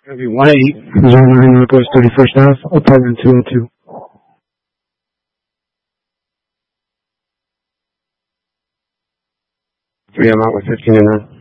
That'd be 1-8, Northwest 31st Ave, apartment 202. 3, I'm out with 15 and 9.